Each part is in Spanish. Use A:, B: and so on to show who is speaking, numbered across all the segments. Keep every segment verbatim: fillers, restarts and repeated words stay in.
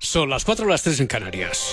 A: Son las cuatro, las tres en Canarias.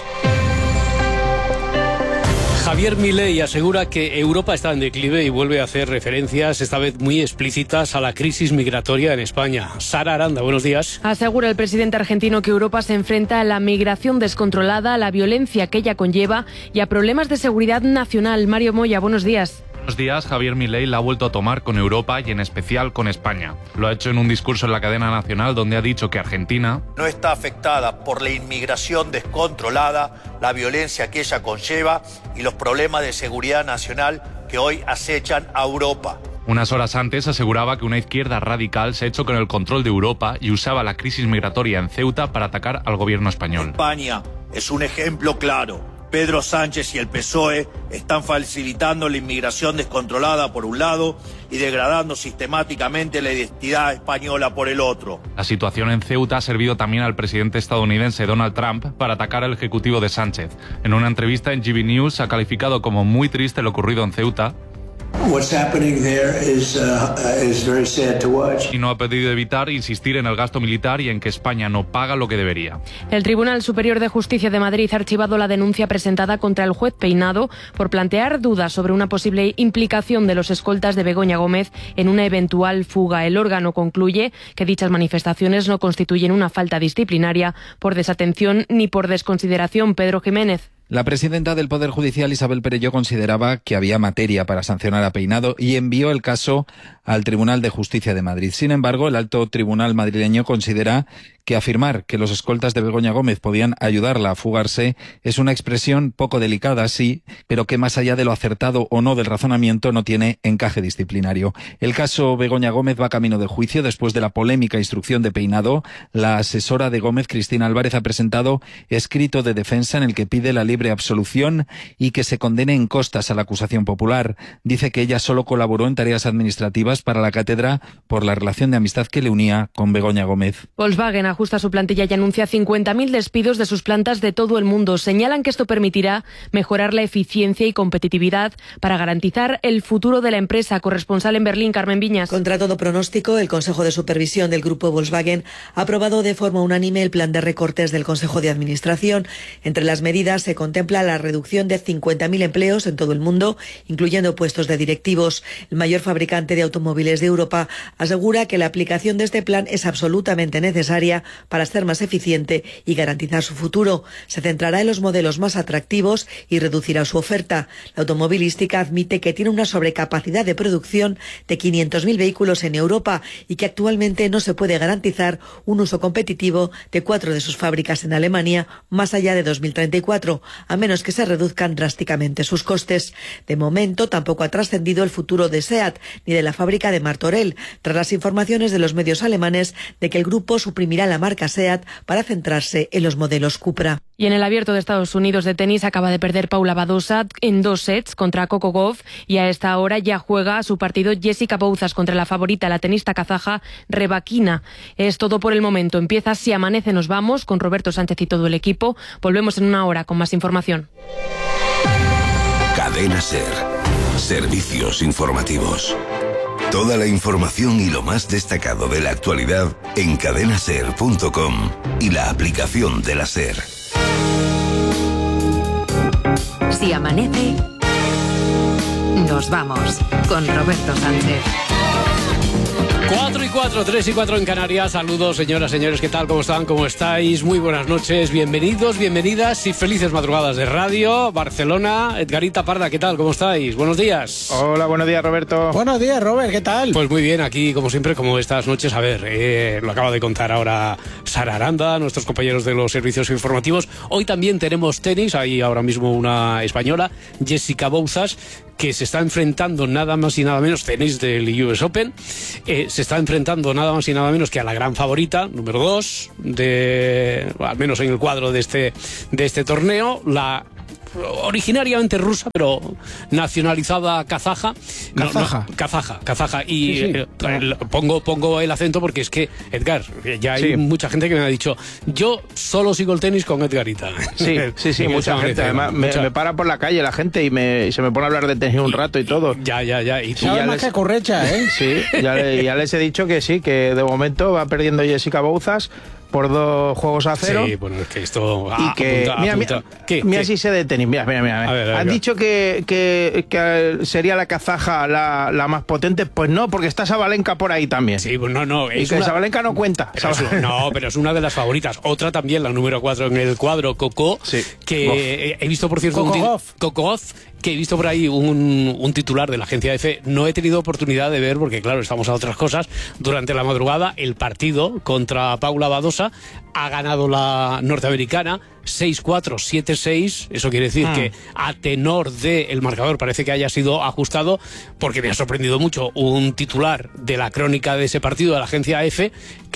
A: Javier Milei asegura que Europa está en declive y vuelve a hacer referencias, esta vez muy explícitas, a la crisis migratoria en España. Sara Aranda, buenos días.
B: Asegura el presidente argentino que Europa se enfrenta a la migración descontrolada, a la violencia que ella conlleva y a problemas de seguridad nacional. Mario Moya, buenos días.
C: Buenos días. Javier Milei la ha vuelto a tomar con Europa y en especial con España. Lo ha hecho en un discurso en la cadena nacional donde ha dicho que Argentina
D: no está afectada por la inmigración descontrolada, la violencia que ella conlleva y los problemas de seguridad nacional que hoy acechan a Europa.
C: Unas horas antes aseguraba que una izquierda radical se ha hecho con el control de Europa y usaba la crisis migratoria en Ceuta para atacar al gobierno español.
D: España es un ejemplo claro. Pedro Sánchez y el P S O E están facilitando la inmigración descontrolada por un lado y degradando sistemáticamente la identidad española por el otro.
C: La situación en Ceuta ha servido también al presidente estadounidense Donald Trump para atacar al ejecutivo de Sánchez. En una entrevista en G B News ha calificado como muy triste lo ocurrido en Ceuta.
E: What's happening there is, uh, is very sad to watch.
C: Y no ha podido evitar insistir en el gasto militar y en que España no paga lo que debería.
B: El Tribunal Superior de Justicia de Madrid ha archivado la denuncia presentada contra el juez Peinado por plantear dudas sobre una posible implicación de los escoltas de Begoña Gómez en una eventual fuga. El órgano concluye que dichas manifestaciones no constituyen una falta disciplinaria por desatención ni por desconsideración. Pedro Jiménez.
F: La presidenta del Poder Judicial, Isabel Perelló, consideraba que había materia para sancionar a Peinado y envió el caso al Tribunal de Justicia de Madrid. Sin embargo, el alto tribunal madrileño considera que afirmar que los escoltas de Begoña Gómez podían ayudarla a fugarse es una expresión poco delicada, sí, pero que más allá de lo acertado o no del razonamiento no tiene encaje disciplinario. El caso Begoña Gómez va camino de juicio después de la polémica instrucción de Peinado. La asesora de Gómez, Cristina Álvarez, ha presentado escrito de defensa en el que pide la libre absolución y que se condene en costas a la acusación popular. Dice que ella solo colaboró en tareas administrativas para la cátedra por la relación de amistad que le unía con Begoña Gómez.
B: Volkswagen ajusta su plantilla y anuncia cincuenta mil despidos de sus plantas de todo el mundo. Señalan que esto permitirá mejorar la eficiencia y competitividad para garantizar el futuro de la empresa. Corresponsal en Berlín, Carmen Viñas.
G: Contra todo pronóstico, el Consejo de Supervisión del Grupo Volkswagen ha aprobado de forma unánime el plan de recortes del Consejo de Administración. Entre las medidas se contempla la reducción de cincuenta mil empleos en todo el mundo, incluyendo puestos de directivos. El mayor fabricante de automóviles de Europa asegura que la aplicación de este plan es absolutamente necesaria para ser más eficiente y garantizar su futuro. Se centrará en los modelos más atractivos y reducirá su oferta. La automovilística admite que tiene una sobrecapacidad de producción de quinientos mil vehículos en Europa y que actualmente no se puede garantizar un uso competitivo de cuatro de sus fábricas en Alemania más allá de dos mil treinta y cuatro, a menos que se reduzcan drásticamente sus costes. De momento tampoco ha trascendido el futuro de SEAT ni de la fábrica de Martorell, tras las informaciones de los medios alemanes de que el grupo suprimirá la marca SEAT para centrarse en los modelos Cupra.
B: Y en el Abierto de Estados Unidos de tenis acaba de perder Paula Badosa en dos sets contra Coco Gauff y a esta hora ya juega su partido Jessica Bouzas contra la favorita, la tenista kazaja Rybakina. Es todo por el momento. Empieza Si Amanece Nos Vamos con Roberto Sánchez y todo el equipo. Volvemos en una hora con más información.
H: Cadena SER. Servicios informativos. Toda la información y lo más destacado de la actualidad en cadena ser punto com y la aplicación de la SER.
I: Si amanece, nos vamos con Roberto Sánchez.
A: cuatro y cuatro, tres y cuatro en Canarias. Saludos, señoras, señores, ¿qué tal? ¿Cómo están? ¿Cómo estáis? Muy buenas noches, bienvenidos, bienvenidas y felices madrugadas de radio. Barcelona, Edgarita Parda, ¿qué tal? ¿Cómo estáis? Buenos días.
J: Hola, buenos días, Roberto.
K: Buenos días, Robert, ¿qué tal?
A: Pues muy bien, aquí como siempre, como estas noches, a ver, eh, lo acaba de contar ahora Sara Aranda, nuestros compañeros de los servicios informativos. Hoy también tenemos tenis, hay ahora mismo una española, Jessica Bouzas, que se está enfrentando nada más y nada menos, tenis del U S Open, eh, se está enfrentando nada más y nada menos que a la gran favorita, número dos, de, al menos en el cuadro de este, de este torneo, la originariamente rusa, pero nacionalizada kazaja.
K: Kazaja.
A: No, no, kazaja, kazaja. Y
K: sí, sí.
A: Eh, el, pongo, pongo el acento porque es que, Edgar, ya hay sí. mucha gente que me ha dicho, yo solo sigo el tenis con Edgarita.
J: Sí, sí, sí, mucha gente. Además, mucha... Me, me para por la calle la gente y, me, y se me pone a hablar de tenis un rato y todo.
A: Ya, ya, ya. Y
K: tú ya más les... que Correcha, ¿eh?
J: Sí, ya, ya les he dicho que sí, que de momento va perdiendo Jessica Bouzas por dos juegos a cero.
A: Sí, bueno, es que esto...
J: Y que,
A: apunta,
J: mira,
A: apunta.
J: mira,
A: ¿Qué,
J: mira
A: qué?
J: si sé de tenis. Mira, mira, mira.
A: A ver, a ver,
J: Han
A: a ver.
J: dicho que, que, que sería la kazaja la, la más potente. Pues no, porque está Sabalenka por ahí también.
A: Sí, pues no, no.
J: Y
A: Es
J: que
A: una...
J: Sabalenka no cuenta.
A: Pero es, no, pero es una de las favoritas. Otra también, la número cuatro en el cuadro, Coco,
J: Sí.
A: que
J: Goff.
A: eh, he visto, por cierto,
K: Coco
A: un ti-
K: Goff.
A: Coco Goff, que he visto por ahí un, un titular de la agencia F. No he tenido oportunidad de ver, porque claro, estamos a otras cosas. Durante la madrugada, el partido contra Paula Badosa ha ganado la norteamericana seis cuatro, siete seis. Eso quiere decir
J: Hmm.
A: que a tenor del marcador parece que haya sido ajustado, porque me ha sorprendido mucho un titular de la crónica de ese partido de la agencia F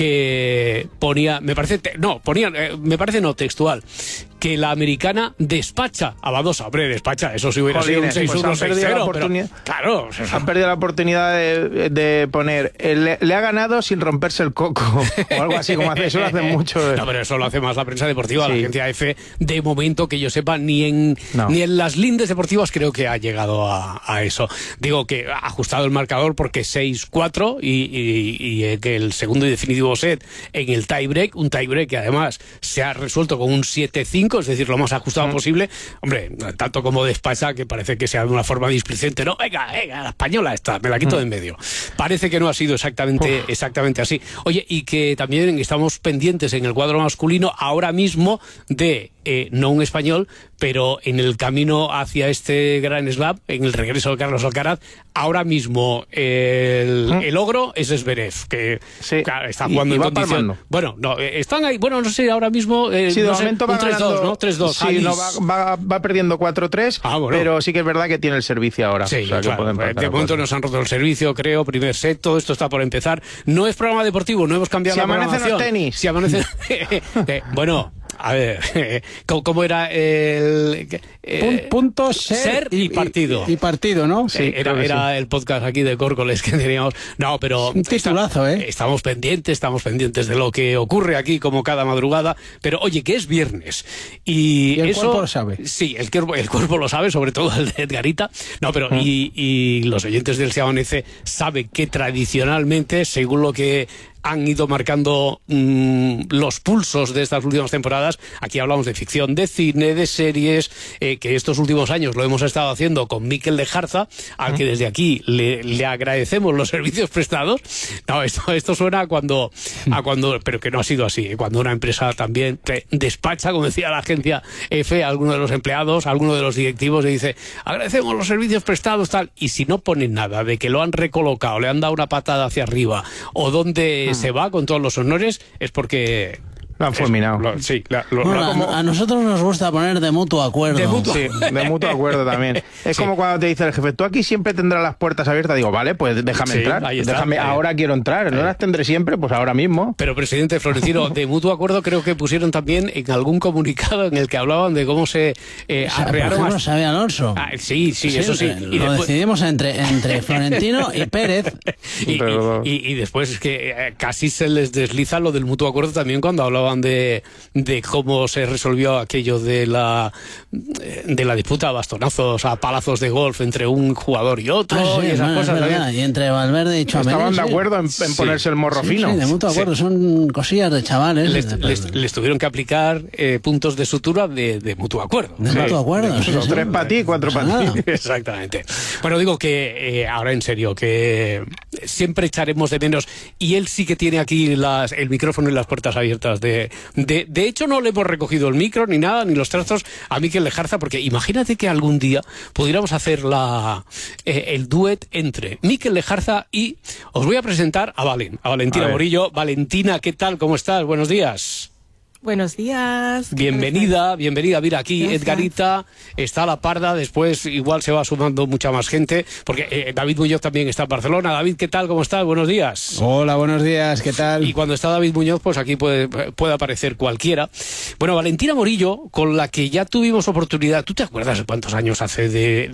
A: que ponía, me parece, te- no, ponía, eh, me parece no textual, que la americana despacha a Badosa. Hombre, despacha, eso sí hubiera sido un
J: Jolines,
A: seis
J: pues
A: uno,
J: han
A: seis
J: perdido la
A: cero,
J: oportunidad.
A: pero, claro, o sea,
J: Han perdido la oportunidad de, de poner eh, le, le ha ganado sin romperse el coco o algo así, como hace, eso lo hacen mucho. eh.
A: No, pero eso lo hace más la prensa deportiva.
J: Sí.
A: La agencia F, de momento que yo sepa, ni en,
J: No.
A: ni en las lindes deportivas creo que ha llegado a, a eso. Digo que ha ajustado el marcador porque seis cuatro y, y, y, eh, que el segundo y definitivo set en el tiebreak, un tiebreak que además se ha resuelto con un siete cinco, es decir, lo más ajustado
J: Mm.
A: posible. Hombre, tanto como despacha, que parece que sea de una forma displicente. No, venga, venga, la española esta, me la quito de en medio. Parece que no ha sido exactamente, exactamente así. Oye, y que también estamos pendientes en el cuadro masculino ahora mismo de, eh, no un español, pero en el camino hacia este Grand Slam, en el regreso de Carlos Alcaraz, ahora mismo el, el ogro es Zverev, que
J: Sí.
A: claro, está
J: Y-
A: jugando
J: y
A: en
J: va
A: condición.
J: palmando.
A: Bueno, no, eh, están ahí, bueno, no sé, ahora mismo, eh,
J: Sí, de
A: no sé,
J: momento va
A: un tres dos,
J: ganando-
A: ¿no? tres dos.
J: Sí, no, va, va, va perdiendo cuatro tres,
A: Ah, bueno.
J: pero sí que es verdad que tiene el servicio ahora.
A: Sí,
J: o sea, que
A: claro.
J: puede empatar
A: De
J: a
A: momento
J: cuatro.
A: nos han roto el servicio, creo, primer set, todo esto está por empezar. No es programa deportivo, no hemos cambiado
J: Si
A: la
J: amanecen los
A: programación.
J: tenis.
A: Si amanecen... Eh, bueno, a ver, ¿cómo, cómo era el... eh,
K: Pun- punto, ser,
A: ser y partido.
K: Y, y partido, ¿no?
A: Sí, era,
J: creo que
A: era el podcast aquí de Córcoles que teníamos. No, pero
K: Un titulazo,
A: está-
K: ¿eh?
A: estamos pendientes, estamos pendientes de lo que ocurre aquí como cada madrugada. Pero oye, que es viernes. Y,
K: Y el
A: eso,
K: cuerpo lo sabe.
A: Sí, el cuerpo, el cuerpo lo sabe, sobre todo el de Edgarita. No, pero y, y los oyentes del Se Amanece saben que tradicionalmente, según lo que han ido marcando mmm, los pulsos de estas últimas temporadas. Aquí hablamos de ficción, de cine, de series, eh, que estos últimos años lo hemos estado haciendo con Miquel de Jarza, al que desde aquí le, le agradecemos los servicios prestados. No, esto, esto suena a cuando, a cuando, pero que no ha sido así, ¿eh? Cuando una empresa también te despacha, como decía la agencia F, a alguno de los empleados, a alguno de los directivos, y dice, agradecemos los servicios prestados, tal, y si no ponen nada de que lo han recolocado, le han dado una patada hacia arriba, o donde se va con todos los honores, es porque...
J: Lo han fulminado.
A: Lo- sí, la- lo-
L: Bueno,
A: lo-
L: a,
A: como-
L: a nosotros nos gusta poner de mutuo acuerdo.
A: De mutuo-
J: Sí, de mutuo acuerdo también. Es
A: Sí.
J: como cuando te dice el jefe, tú aquí siempre tendrás las puertas abiertas. Digo, vale, pues déjame
A: Sí,
J: entrar.
A: ahí está.
J: Déjame,
A: Eh,
J: ahora quiero entrar. No las tendré siempre, pues ahora mismo.
A: Pero, presidente Florentino, de mutuo acuerdo creo que pusieron también en algún comunicado en el que hablaban de cómo se eh,
L: O sea, por
A: arrearon...
L: ejemplo,
A: hasta-
L: Xabi Alonso.
A: Ah, sí, sí, eso sí.
L: eh,
A: Y
L: Lo
A: después-
L: decidimos entre, entre Florentino y Pérez.
A: Y,
J: Entre los dos.
A: y- y- y después es que eh, casi se les desliza lo del mutuo acuerdo también cuando hablaban de, de cómo se resolvió aquello de la de la disputa a bastonazos, a palazos de golf entre un jugador y otro,
L: Ah, sí,
A: y esas
L: bueno, es
A: cosas
L: verdad.
A: también.
L: Y entre Valverde y Tchouaméni.
J: Estaban de
L: sí.
J: acuerdo en, en
A: Sí.
J: ponerse el morro
L: Sí,
J: fino.
L: sí, de mutuo acuerdo. Son cosillas de chavales.
A: Les,
L: de-
A: les- les tuvieron que aplicar eh, puntos de sutura de, de mutuo acuerdo.
L: de mutuo acuerdo. sí,
J: Son
L: sí.
J: tres para ti, cuatro
L: Pues
J: para
L: nada.
J: ti.
A: Exactamente. Bueno, digo que eh, ahora en serio, que siempre echaremos de menos, y él sí que tiene aquí las, el micrófono y las puertas abiertas. De, de, de hecho, no le hemos recogido el micro, ni nada, ni los trastos a Miquel de Jarza, porque imagínate que algún día pudiéramos hacer la, eh, el duet entre Miquel de Jarza y os voy a presentar a Valen, a Valentina
J: A ver.
A: Morillo. Valentina, ¿qué tal? ¿Cómo estás? Buenos días.
M: Buenos días.
A: Bienvenida, bienvenida. Mira, aquí
M: Gracias.
A: Edgarita, está la Parda, después igual se va sumando mucha más gente, porque eh, David Muñoz también está en Barcelona. David, ¿qué tal? ¿Cómo estás? Buenos días.
K: Hola, buenos días, ¿qué tal?
A: Y cuando está David Muñoz, pues aquí puede, puede aparecer cualquiera. Bueno, Valentina Morillo, con la que ya tuvimos oportunidad, ¿tú te acuerdas de cuántos años hace de,